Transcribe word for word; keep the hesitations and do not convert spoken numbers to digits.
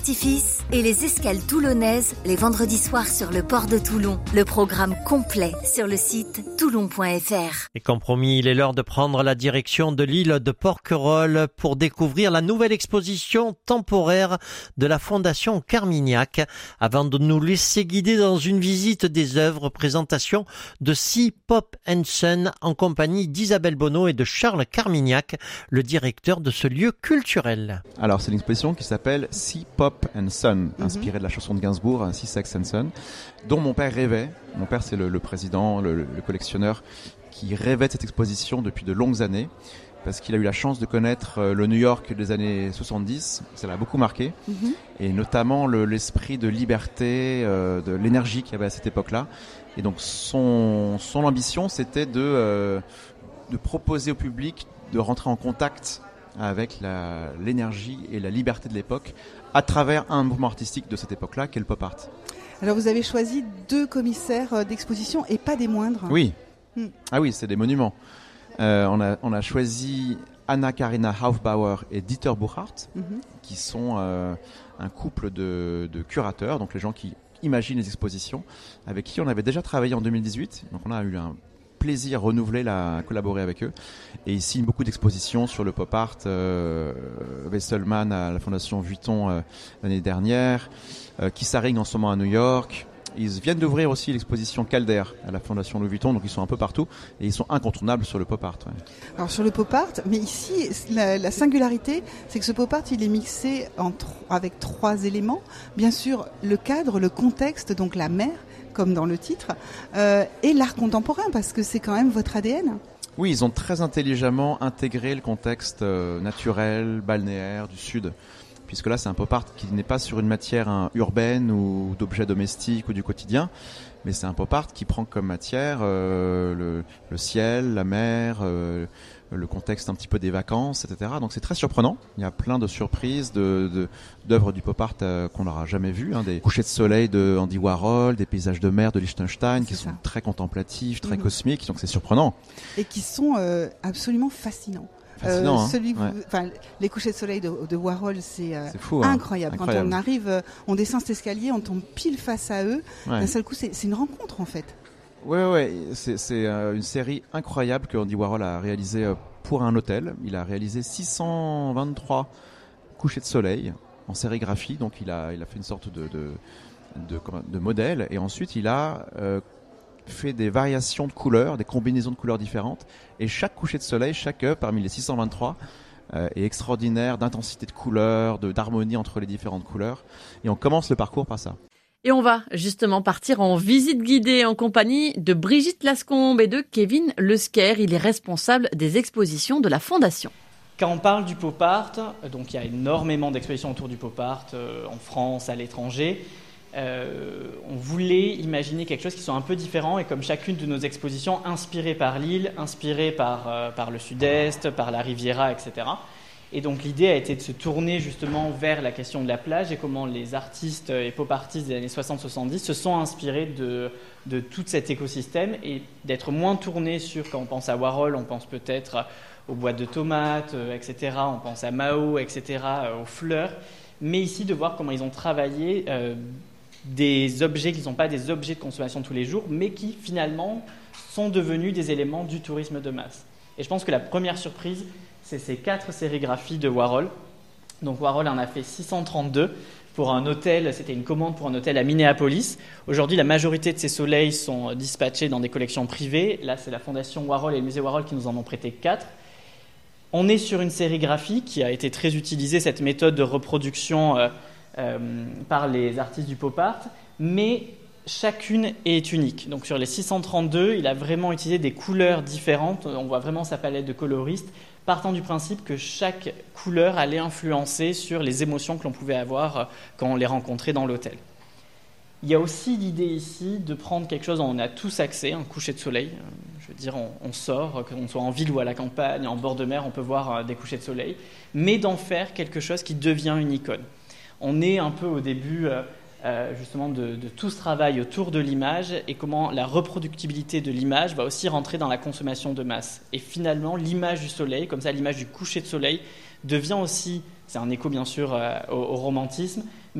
Petit-Fils et les escales toulonnaises les vendredis soirs sur le port de Toulon. Le programme complet sur le site toulon point f r. Et comme promis, il est l'heure de prendre la direction de l'île de Porquerolles pour découvrir la nouvelle exposition temporaire de la Fondation Carmignac. Avant de nous laisser guider dans une visite des œuvres, présentation de Sea Pop and Son en compagnie d'Isabelle Bonneau et de Charles Carmignac, le directeur de ce lieu culturel. Alors c'est une exposition qui s'appelle Sea Pop and Son, inspirée de la chanson de Gainsbourg, Sea Sex and Son, dont mon père rêvait. Mon père, c'est le, le président, le, le collectionneur, qui rêvait de cette exposition depuis de longues années, parce qu'il a eu la chance de connaître le New York des années soixante-dix. Ça l'a beaucoup marqué, mm-hmm. et notamment le, l'esprit de liberté, euh, de l'énergie qu'il y avait à cette époque-là. Et donc son, son ambition, c'était de, euh, de proposer au public de rentrer en contact avec la, l'énergie et la liberté de l'époque à travers un mouvement artistique de cette époque-là, qui est le pop art. Alors vous avez choisi deux commissaires d'exposition et pas des moindres. Oui. Hmm. Ah oui, c'est des monuments. Euh, on, a, on a choisi Anna-Karina Hofbauer et Dieter Buchart, mm-hmm. qui sont euh, un couple de, de curateurs, donc les gens qui imaginent les expositions, avec qui on avait déjà travaillé en deux mille dix-huit. Donc on a eu un plaisir renouvelé à collaborer avec eux, et ils signent beaucoup d'expositions sur le pop art. euh, Wesselman à la Fondation Vuitton euh, l'année dernière, euh, Kissaring en ce moment à New York. Ils viennent d'ouvrir aussi l'exposition Calder à la Fondation Louis Vuitton, donc ils sont un peu partout et ils sont incontournables sur le pop art. Ouais. Alors sur le pop art, mais ici la, la singularité, c'est que ce pop art il est mixé en tro- avec trois éléments. Bien sûr, le cadre, le contexte, donc la mer, comme dans le titre, euh, et l'art contemporain, parce que c'est quand même votre A D N. Oui, ils ont très intelligemment intégré le contexte euh, naturel, balnéaire du Sud, puisque là c'est un pop art qui n'est pas sur une matière hein, urbaine ou d'objets domestiques ou du quotidien, mais c'est un pop art qui prend comme matière euh, le, le ciel, la mer, euh, le contexte un petit peu des vacances, et cetera. Donc c'est très surprenant. Il y a plein de surprises de, de, d'œuvres du pop art euh, qu'on n'aura jamais vues. Hein. Des couchers de soleil de Andy Warhol, des paysages de mer de Liechtenstein, qui c'est sont ça. Très contemplatifs, très mmh. cosmiques. Donc c'est surprenant. Et qui sont euh, absolument fascinants. Fascinant, euh, hein. celui ouais. vous, les couchers de soleil de, de Warhol, c'est, euh, c'est fou, hein. incroyable. incroyable. Quand on arrive, on descend cet escalier, on tombe pile face à eux. Ouais. D'un seul coup, c'est, c'est une rencontre en fait. Oui, ouais, ouais. c'est, c'est euh, une série incroyable que Andy Warhol a réalisée euh, pour un hôtel. Il a réalisé six cent vingt-trois couchers de soleil en sérigraphie, donc il a, il a fait une sorte de, de, de, de, de modèle, et ensuite il a euh, fait des variations de couleurs, des combinaisons de couleurs différentes, et chaque coucher de soleil, chaque œuvre parmi les six cent vingt-trois euh, est extraordinaire d'intensité de couleurs, de, d'harmonie entre les différentes couleurs, et on commence le parcours par ça. Et on va justement partir en visite guidée en compagnie de Brigitte Lascombe et de Kevin Lesquer. Il est responsable des expositions de la Fondation. Quand on parle du pop art, donc il y a énormément d'expositions autour du pop art euh, en France, à l'étranger. Euh, on voulait imaginer quelque chose qui soit un peu différent, et comme chacune de nos expositions, inspirée par l'île, inspirée par, euh, par le sud-est, par la Riviera, et cetera. Et donc l'idée a été de se tourner justement vers la question de la plage et comment les artistes et pop artistes des années soixante soixante-dix se sont inspirés de, de tout cet écosystème, et d'être moins tournés sur, quand on pense à Warhol, on pense peut-être aux boîtes de tomates, euh, et cetera. On pense à Mao, et cetera, euh, aux fleurs. Mais ici, de voir comment ils ont travaillé euh, des objets qui ne sont pas des objets de consommation de tous les jours, mais qui finalement sont devenus des éléments du tourisme de masse. Et je pense que la première surprise, c'est ces quatre sérigraphies de Warhol. Donc Warhol en a fait six cent trente-deux pour un hôtel, c'était une commande pour un hôtel à Minneapolis. Aujourd'hui, la majorité de ces soleils sont dispatchés dans des collections privées. Là, c'est la Fondation Warhol et le musée Warhol qui nous en ont prêté quatre. On est sur une sérigraphie qui a été très utilisée, cette méthode de reproduction euh, euh, par les artistes du pop art, mais chacune est unique. Donc sur les six cent trente-deux, il a vraiment utilisé des couleurs différentes. On voit vraiment sa palette de coloristes, partant du principe que chaque couleur allait influencer sur les émotions que l'on pouvait avoir quand on les rencontrait dans l'hôtel. Il y a aussi l'idée ici de prendre quelque chose dont on a tous accès, un coucher de soleil. Je veux dire, on, on sort, qu'on soit en ville ou à la campagne, en bord de mer, on peut voir des couchers de soleil, mais d'en faire quelque chose qui devient une icône. On est un peu au début euh, justement de, de tout ce travail autour de l'image, et comment la reproductibilité de l'image va aussi rentrer dans la consommation de masse. Et finalement, l'image du soleil, comme ça l'image du coucher de soleil, devient aussi C'est un écho bien sûr euh, au, au romantisme.